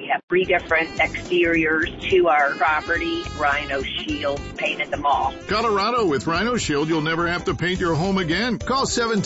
have 3 different exteriors to our property. Rhino Shield painted them all. Colorado, with Rhino Shield, you'll never have to paint your home again. Call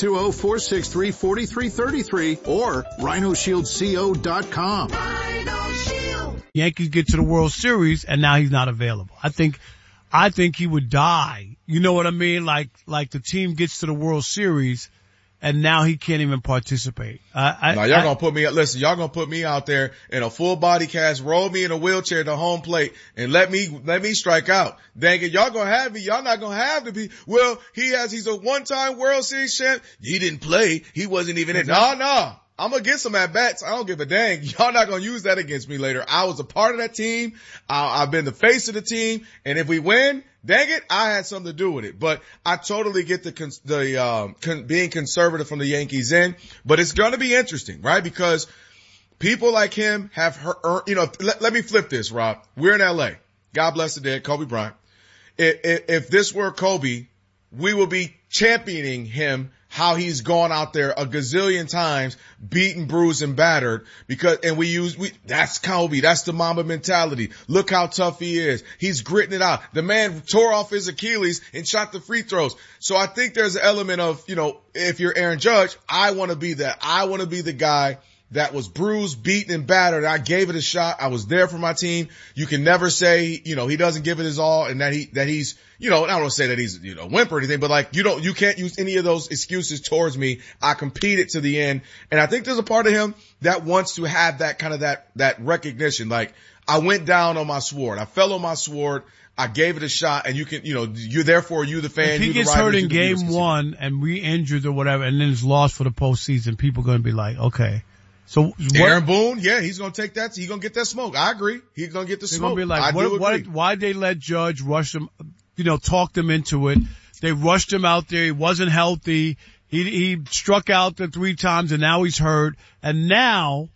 720-463-4333 or rhinoshieldco.com. Rhino Shield. Yankees get to the World Series and now he's not available. I think he would die. You know what I mean? Like the team gets to the World Series and now he can't even participate. Y'all gonna put me out there in a full body cast, roll me in a wheelchair to home plate and let me strike out. Dang it, y'all gonna have me. Y'all not gonna have to be. Well, he's a one-time World Series champ. He didn't play. He wasn't even in. No. I'm gonna get some at-bats. I don't give a dang. Y'all not gonna use that against me later. I was a part of that team. I've been the face of the team. And if we win, dang it, I had something to do with it. But I totally get being conservative from the Yankees end. But it's gonna be interesting, right? Because people like him have let me flip this, Rob. We're in LA. God bless the dead, Kobe Bryant. If this were Kobe, we would be championing him, how he's gone out there a gazillion times, beaten, bruised, and battered that's Kobe. That's the Mamba mentality. Look how tough he is. He's gritting it out. The man tore off his Achilles and shot the free throws. So I think there's an element of, if you're Aaron Judge, I want to be that. I want to be the guy that was bruised, beaten, and battered. I gave it a shot. I was there for my team. You can never say, he doesn't give it his all and that he's, I don't want to say that he's, wimp or anything, but you can't use any of those excuses towards me. I competed to the end. And I think there's a part of him that wants to have that kind of that recognition. Like, I went down on my sword. I fell on my sword. I gave it a shot and you can, you're therefore you the fan. If he gets hurt in game 1 and re-injured or whatever and then is lost for the postseason, people are going to be like, okay. So Aaron Boone, yeah, he's gonna take that. He's gonna get that smoke. I agree. He's gonna get the smoke. They're gonna be like, why'd they let Judge rush him? Talk them into it. They rushed him out there. He wasn't healthy. He struck out the 3 times and now he's hurt. And now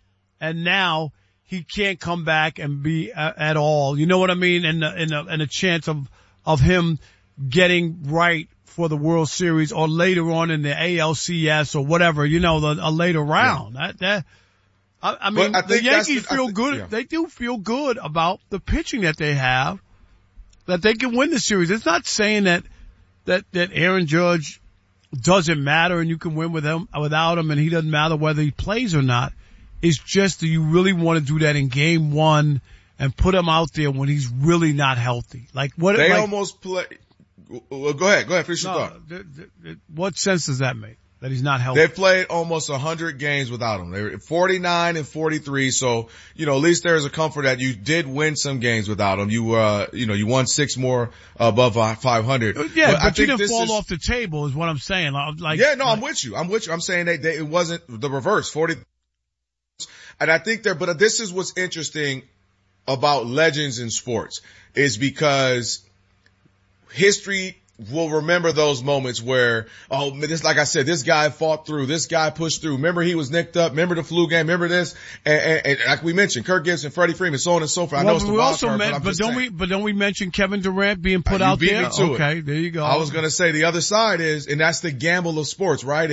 he can't come back and be at all. You know what I mean? And a chance of him getting right for the World Series or later on in the ALCS or whatever, a later round. Yeah. I mean, the Yankees feel good. Yeah. They do feel good about the pitching that they have, that they can win the series. It's not saying that Aaron Judge doesn't matter and you can win without him and he doesn't matter whether he plays or not. It's just that you really want to do that in game 1 and put him out there when he's really not healthy. Almost play. Well, go ahead. Finish your thought. What sense does that make? That he's not healthy? They played almost 100 games without him. They were 49 and 43. So, at least there's a comfort that you did win some games without him. You you won 6 more above 500. Yeah, but you didn't fall off the table is what I'm saying. I'm with you. I'm saying it wasn't the reverse. 40. And I think but this is what's interesting about legends in sports is because history will remember those moments where, like I said, this guy fought through, this guy pushed through. Remember he was nicked up. Remember the flu game. Remember this. And like we mentioned, Kirk Gibson, Freddie Freeman, so on and so forth. I know it's the wild card, but don't we mention Kevin Durant being put out there? Okay, there you go. I was going to say the other side is, and that's the gamble of sports, right?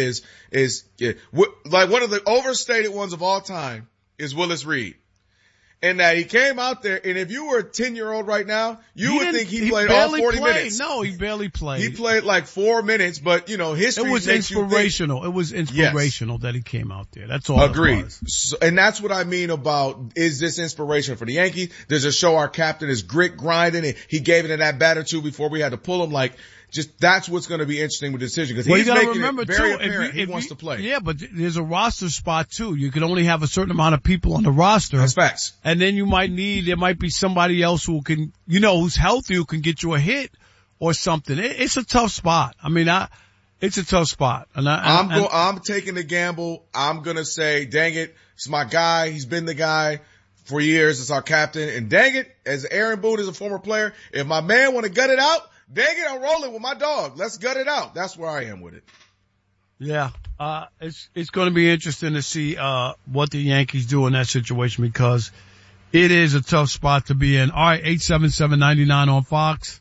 Like one of the overstated ones of all time is Willis Reed. And that he came out there, and if you were a 10-year-old right now, you would think he played all 40 minutes. No, he barely played. He played like 4 minutes, but history. It was inspirational. It was inspirational that he came out there. That's all. Agreed. So, and that's what I mean about, is this inspiration for the Yankees? Does it show our captain is grit grinding and he gave it in that batter too before we had to pull him? That's what's going to be interesting with the decision because he's making it very apparent he wants to play. Yeah, but there's a roster spot too. You can only have a certain amount of people on the roster. That's facts. And then there might be somebody else who can, who's healthy, who can get you a hit or something. It's a tough spot. I mean, it's a tough spot. I'm taking the gamble. I'm going to say, dang it, it's my guy. He's been the guy for years. It's our captain. And dang it, as Aaron Boone is a former player, if my man want to gut it out, dang it, I'm rolling with my dog. Let's gut it out. That's where I am with it. Yeah. It's going to be interesting to see, what the Yankees do in that situation because it is a tough spot to be in. All right. 877-99 on Fox.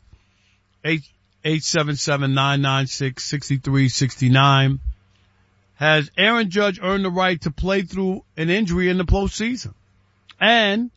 877-996-6369. Has Aaron Judge earned the right to play through an injury in the postseason? And